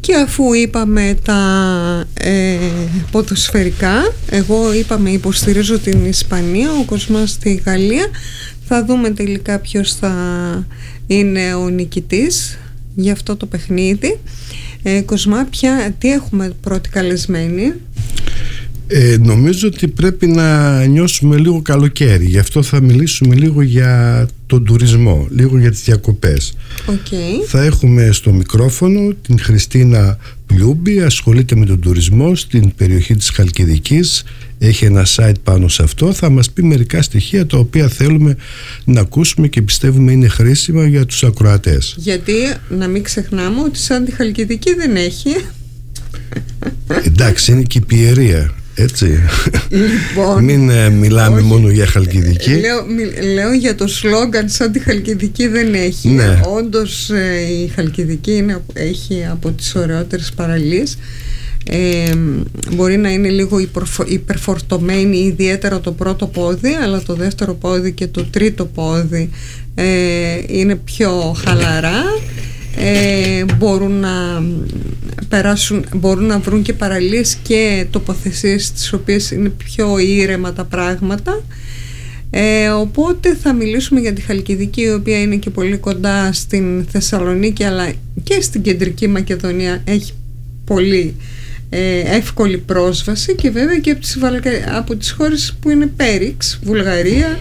Και αφού είπαμε τα ποδοσφαιρικά, εγώ είπαμε υποστηρίζω την Ισπανία, ο Κοσμάς τη Γαλλία. Θα δούμε τελικά ποιος θα είναι ο νικητής για αυτό το παιχνίδι. Κοσμά, τι έχουμε πρώτη καλεσμένη? Νομίζω ότι πρέπει να νιώσουμε λίγο καλοκαίρι. Γι' αυτό θα μιλήσουμε λίγο για τον τουρισμό, λίγο για τις διακοπές. Θα έχουμε στο μικρόφωνο την Χριστίνα Πλιούμπη, ασχολείται με τον τουρισμό στην περιοχή της Χαλκιδικής. Έχει ένα site πάνω σε αυτό. Θα μας πει μερικά στοιχεία τα οποία θέλουμε να ακούσουμε και πιστεύουμε είναι χρήσιμα για τους ακροατές. Γιατί να μην ξεχνάμε ότι σαν τη Χαλκιδική δεν έχει. Εντάξει, είναι και η Πιερία, έτσι. Λοιπόν, μην μιλάμε μόνο για Χαλκιδική. Λέω για το σλόγγαν σαν τη Χαλκιδική δεν έχει. Ναι. Όντως η Χαλκιδική έχει από τις ωραιότερες παραλίες. Μπορεί να είναι λίγο υπερφορτωμένη, ιδιαίτερα το πρώτο πόδι, αλλά το δεύτερο πόδι και το τρίτο πόδι είναι πιο χαλαρά. Μπορούν να περάσουν, μπορούν να βρουν και παραλίες και τοποθεσίες στις οποίες είναι πιο ήρεμα τα πράγματα. Οπότε θα μιλήσουμε για τη Χαλκιδική, η οποία είναι και πολύ κοντά στην Θεσσαλονίκη, αλλά και στην κεντρική Μακεδονία έχει πολύ εύκολη πρόσβαση, και βέβαια και από τις χώρες που είναι Πέριξ, Βουλγαρία,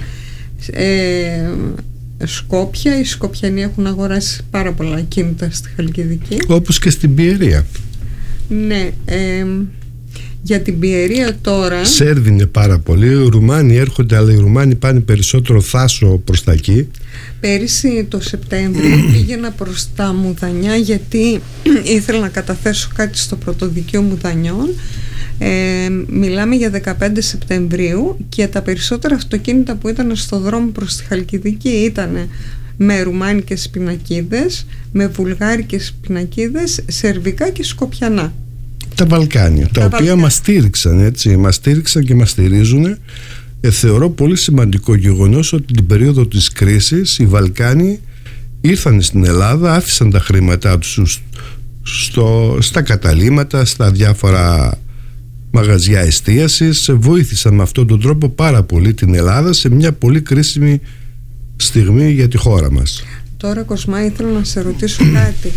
Σκόπια. Οι Σκοπιανοί έχουν αγοράσει πάρα πολλά ακίνητα στη Χαλκιδική, όπως και στην Πιερία. Ναι, για την Πιερία τώρα Σέρβοι είναι πάρα πολλοί, οι Ρουμάνοι έρχονται, αλλά οι Ρουμάνοι πάνε περισσότερο Θάσο προς τα εκεί. Πέρυσι το Σεπτέμβριο πήγαινα προς τα Μουδανιά, γιατί ήθελα να καταθέσω κάτι στο πρωτοδικείο Μουδανιών. Μιλάμε για 15 Σεπτεμβρίου και τα περισσότερα αυτοκίνητα που ήταν στο δρόμο προς τη Χαλκιδική ήταν με ρουμάνικες πινακίδες, με βουλγάρικες πινακίδες, σερβικά και σκοπιανά. Τα Βαλκάνια, τα οποία μας στήριξαν, έτσι, μας στήριξαν και μας στηρίζουν. Θεωρώ πολύ σημαντικό γεγονός ότι την περίοδο της κρίσης οι Βαλκάνοι ήρθαν στην Ελλάδα, άφησαν τα χρήματά τους στα καταλύματα, στα διάφορα μαγαζιά εστίασης, βοήθησαν με αυτόν τον τρόπο πάρα πολύ την Ελλάδα σε μια πολύ κρίσιμη στιγμή για τη χώρα μας. Τώρα, Κοσμά, ήθελα να σε ρωτήσω κάτι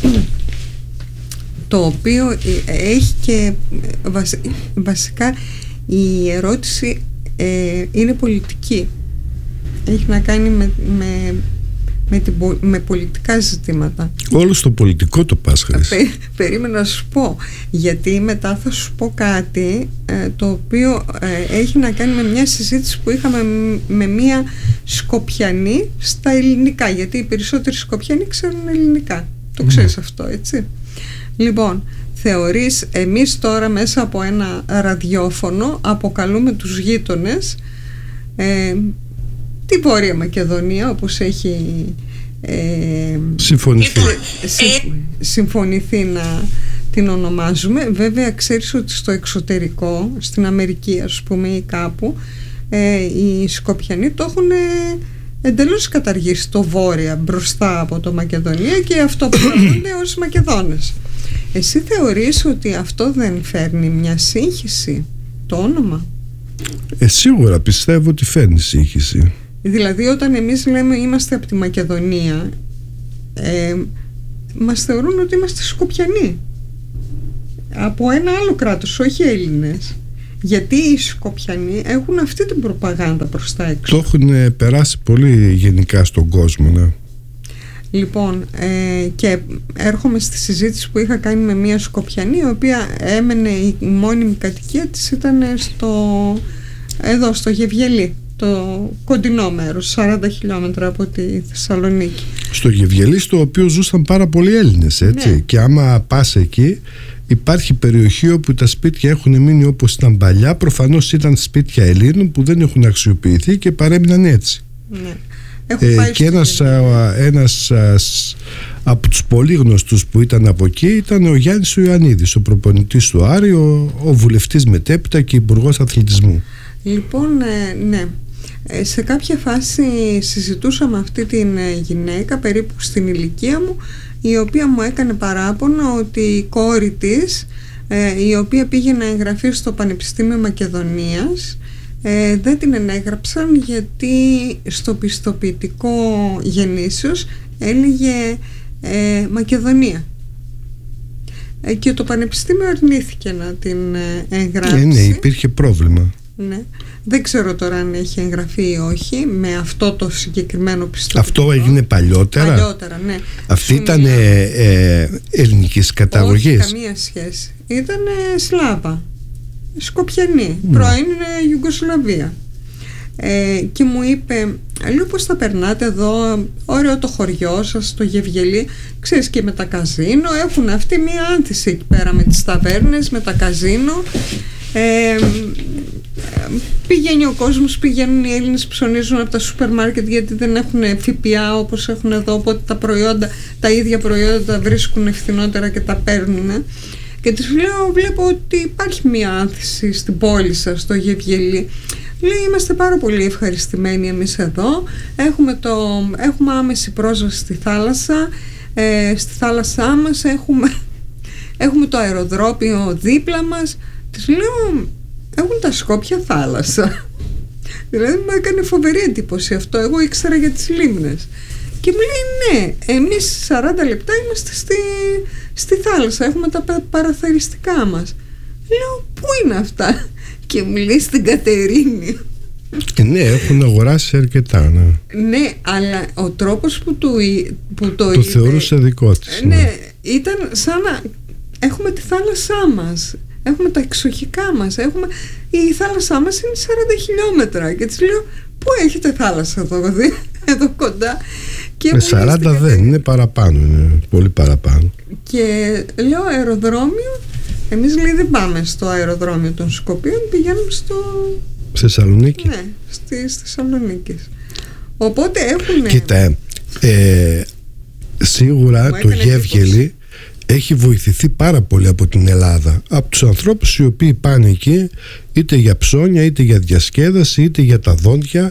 το οποίο έχει και βασικά η ερώτηση είναι πολιτική, έχει να κάνει με πολιτικά ζητήματα. Όλο στο πολιτικό το πας, Χρήση. Περίμενα να σου πω, γιατί μετά θα σου πω κάτι το οποίο έχει να κάνει με μια συζήτηση που είχαμε με μια Σκοπιανή στα ελληνικά, γιατί οι περισσότεροι Σκοπιανοί ξέρουν ελληνικά. Το ξέρεις αυτό, έτσι? Λοιπόν, θεωρείς, εμείς τώρα μέσα από ένα ραδιόφωνο αποκαλούμε τους γείτονες τη Βόρεια Μακεδονία, όπως έχει συμφωνηθεί να την ονομάζουμε. Βέβαια ξέρεις ότι στο εξωτερικό, στην Αμερική ας πούμε ή κάπου, οι Σκοπιανοί το έχουν εντελώς καταργήσει το Βόρεια μπροστά από το Μακεδονία και αυτό που λέγονται ως Μακεδόνες. Εσύ θεωρείς ότι αυτό δεν φέρνει μια σύγχυση, το όνομα? Σίγουρα πιστεύω ότι φέρνει σύγχυση. Δηλαδή όταν εμείς λέμε είμαστε από τη Μακεδονία, μας θεωρούν ότι είμαστε Σκοπιανοί από ένα άλλο κράτος, όχι Έλληνες. Γιατί οι Σκοπιανοί έχουν αυτή την προπαγάνδα προς τα έξω. Το έχουν περάσει πολύ γενικά στον κόσμο, ναι. Λοιπόν, και έρχομαι στη συζήτηση που είχα κάνει με μια Σκοπιανή, η οποία έμενε, η μόνιμη κατοικία της ήταν εδώ στο Γευγελί, το κοντινό μέρος, 40 χιλιόμετρα από τη Θεσσαλονίκη. Στο Γευγελί, στο οποίο ζούσαν πάρα πολλοί Έλληνες, έτσι. Ναι. Και άμα πας εκεί, υπάρχει περιοχή όπου τα σπίτια έχουν μείνει όπως ήταν παλιά. Προφανώς ήταν σπίτια Ελλήνων που δεν έχουν αξιοποιηθεί και παρέμειναν έτσι. Ναι. Και ένας από τους πολύ γνωστούς που ήταν από εκεί ήταν ο Γιάννης ο Ιωαννίδης, ο προπονητής του Άρη, ο βουλευτής μετέπειτα και υπουργός αθλητισμού. Λοιπόν, ναι, σε κάποια φάση συζητούσα με αυτή την γυναίκα περίπου στην ηλικία μου, η οποία μου έκανε παράπονο ότι η κόρη της, η οποία πήγε να εγγραφεί στο Πανεπιστήμιο Μακεδονίας, δεν την ενέγραψαν γιατί στο πιστοποιητικό γεννήσεως έλεγε Μακεδονία, και το Πανεπιστήμιο αρνήθηκε να την εγγράψει. Ναι, υπήρχε πρόβλημα. Ναι. Δεν ξέρω τώρα αν έχει εγγραφεί ή όχι με αυτό το συγκεκριμένο πιστοποιητικό. Αυτό έγινε παλιότερα. Παλιότερα, ναι. Αυτή ήταν ελληνικής καταγωγής? Όχι, καμία σχέση. Ήταν Σλάβα, Σκοπιανή, πρώην Ιουγκοσλαβία. Και μου είπε, λέω, πώς θα περνάτε εδώ, ωραίο το χωριό σας, στο Γευγελί, ξέρεις, και με τα καζίνο έχουν αυτή μία άνθηση εκεί πέρα με τις ταβέρνες, με τα καζίνο. Πηγαίνει ο κόσμος, πηγαίνουν οι Έλληνες, ψωνίζουν από τα σούπερ μάρκετ γιατί δεν έχουν ΦΠΑ όπως έχουν εδώ, οπότε τα προϊόντα, τα ίδια προϊόντα τα βρίσκουν φθηνότερα και τα παίρνουν. Και της λέω, βλέπω ότι υπάρχει μία άνθηση στην πόλη σας, στο Γευγελί. Λέει, είμαστε πάρα πολύ ευχαριστημένοι εμείς εδώ, έχουμε άμεση πρόσβαση στη θάλασσα, στη θάλασσά μας έχουμε το αεροδρόμιο δίπλα μας. Της λέω, έχουν τα Σκόπια θάλασσα? Δηλαδή μου έκανε φοβερή εντύπωση αυτό. Εγώ ήξερα για τις λίμνες. Και μου λέει, ναι, εμείς 40 λεπτά είμαστε στη θάλασσα, έχουμε τα παραθεριστικά μας. Λέω, πού είναι αυτά? Και μου λέει, στην Κατερίνη. Ναι, έχουν αγοράσει αρκετά. Ναι, αλλά ο τρόπος που το είπε, θεωρούσε δικό της. Ναι, ήταν σαν να έχουμε τη θάλασσά μας, έχουμε τα εξοχικά μας, η θάλασσά μας είναι 40 χιλιόμετρα. Και της λέω, πού έχετε θάλασσα εδώ κοντά? Και 40 δεν είναι, παραπάνω, είναι πολύ παραπάνω. Και λέω, αεροδρόμιο, εμείς, λέει, δεν πάμε στο αεροδρόμιο των Σκοπίων, πηγαίνουμε στο Θεσσαλονίκη. Ναι, στις Θεσσαλονίκης. Οπότε έχουν. Κοίτα, σίγουρα το Γεύγελι έχει βοηθηθεί πάρα πολύ από την Ελλάδα, από τους ανθρώπους οι οποίοι πάνε εκεί είτε για ψώνια, είτε για διασκέδαση, είτε για τα δόντια.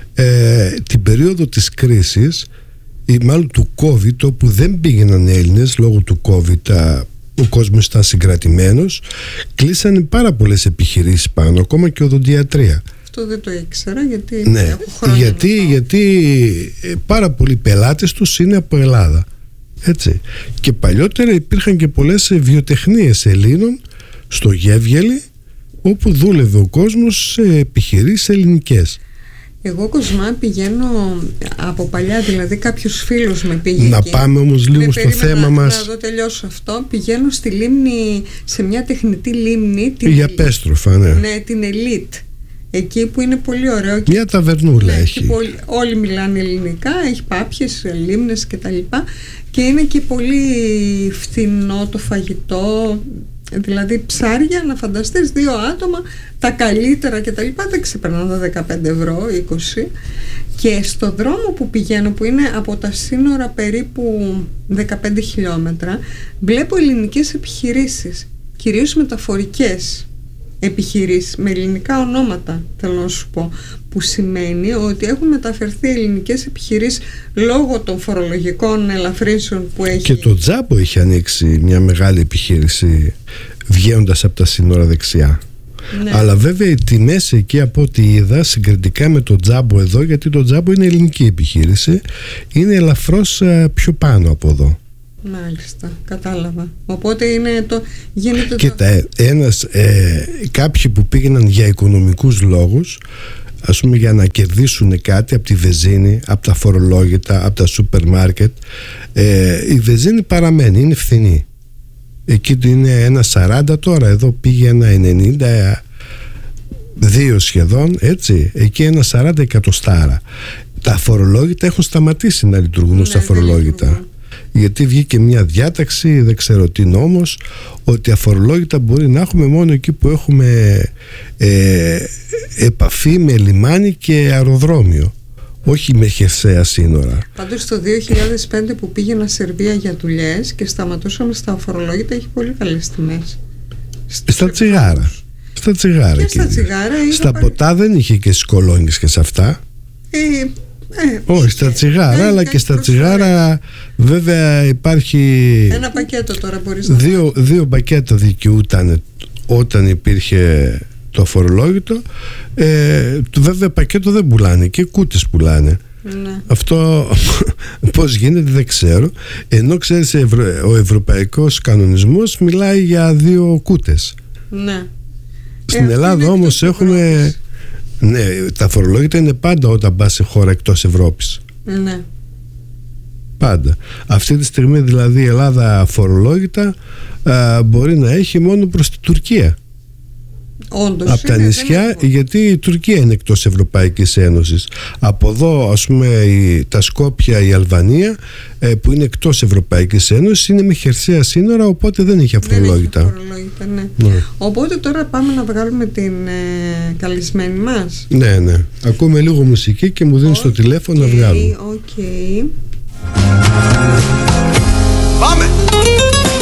Την περίοδο της κρίσης, ή μάλλον του COVID, όπου δεν πήγαιναν Έλληνες λόγω του COVID, ο κόσμος ήταν συγκρατημένος, κλείσανε πάρα πολλές επιχειρήσεις πάνω, ακόμα και οδοντιατρία. Αυτό δεν το ήξερα, γιατί ναι, έχω χρόνια. Γιατί πάρα πολλοί πελάτες τους είναι από Ελλάδα. Έτσι. Και παλιότερα υπήρχαν και πολλές βιοτεχνίες Ελλήνων στο Γεύγελι, όπου δούλευε ο κόσμος σε επιχειρήσεις ελληνικές. Εγώ, Κοσμά, πηγαίνω από παλιά, δηλαδή κάποιος φίλος με πήγε να εκεί. Πάμε όμως λίγο στο θέμα μας. Να δω, τελειώσω αυτό. Πηγαίνω στη λίμνη, σε μια τεχνητή λίμνη, για Πέστροφα, ναι. Ναι, την Ελίτ. Εκεί που είναι πολύ ωραίο. Μια ταβερνούλα, ναι, έχει. Όλοι μιλάνε ελληνικά, έχει πάπιες, λίμνες κτλ. Και είναι και πολύ φθηνό το φαγητό. Δηλαδή ψάρια, να φανταστείς, 2 άτομα, τα καλύτερα και τα λοιπά, δεν ξεπερνάνε τα 15 ευρώ, 20. Και στο δρόμο που πηγαίνω, που είναι από τα σύνορα περίπου 15 χιλιόμετρα, βλέπω ελληνικές επιχειρήσεις, κυρίως μεταφορικές επιχειρήσεις, με ελληνικά ονόματα, θέλω να σου πω, που σημαίνει ότι έχουν μεταφερθεί ελληνικές επιχειρήσεις λόγω των φορολογικών ελαφρύνσεων που έχει. Και το Τζάμπο έχει ανοίξει μια μεγάλη επιχείρηση βγαίνοντας από τα σύνορα δεξιά. Ναι. Αλλά βέβαια οι τιμές εκεί, από ό,τι είδα, συγκριτικά με το Τζάμπο εδώ, γιατί το Τζάμπο είναι ελληνική επιχείρηση, είναι ελαφρώς πιο πάνω από εδώ. Μάλιστα, κατάλαβα. Οπότε γίνεται. Κοίτα, κάποιοι που πήγαιναν για οικονομικούς λόγους, ας πούμε για να κερδίσουν κάτι από τη βενζίνη, από τα φορολόγητα, από τα σούπερ μάρκετ, η βενζίνη παραμένει, είναι φθηνή. Εκεί είναι 1,40 τώρα, εδώ πήγε 1,92 σχεδόν, έτσι. Εκεί 1,40 εκατοστάρα. Τα φορολόγητα έχουν σταματήσει να λειτουργούν ως τα φορολόγητα. Γιατί βγήκε μια διάταξη, δεν ξέρω τι νόμος, ότι αφορολόγητα μπορεί να έχουμε μόνο εκεί που έχουμε επαφή με λιμάνι και αεροδρόμιο, όχι με χερσαία σύνορα. Πάντως το 2005 που πήγαινα Σερβία για δουλειές και σταματούσαμε στα αφορολόγητα, έχει πολύ καλές τιμές. Στα τσιγάρα. Και στα τσιγάρα. Στα ποτά δεν είχε και στις κολόνιες και σε αυτά. Όχι, στα τσιγάρα, αλλά και στα τσιγάρα βέβαια υπάρχει ένα πακέτο τώρα μπορείς δύο πακέτα δικαιούταν όταν υπήρχε το αφορολόγητο. Βέβαια πακέτο δεν πουλάνε και κούτες πουλάνε. Ναι. Αυτό πώς γίνεται δεν ξέρω. Ενώ ξέρεις, ο ευρωπαϊκός κανονισμός μιλάει για 2 κούτες. Ναι. Στην Ελλάδα όμως έχουμε... Ναι, τα φορολόγητα είναι πάντα όταν πας σε χώρα εκτός Ευρώπης. Ναι. Πάντα. Αυτή τη στιγμή δηλαδή η Ελλάδα φορολόγητα μπορεί να έχει μόνο προς την Τουρκία. Όντως, από τα νησιά, γιατί η Τουρκία είναι εκτός Ευρωπαϊκής Ένωσης. Από εδώ ας πούμε τα Σκόπια, η Αλβανία που είναι εκτός Ευρωπαϊκής Ένωσης είναι με χερσαία σύνορα, οπότε δεν έχει αφορολόγητα. Ναι. Ναι. Οπότε τώρα πάμε να βγάλουμε την καλεσμένη μας. Ναι. Ακούμε λίγο μουσική και μου δίνεις το τηλέφωνο να βγάλουμε. Πάμε!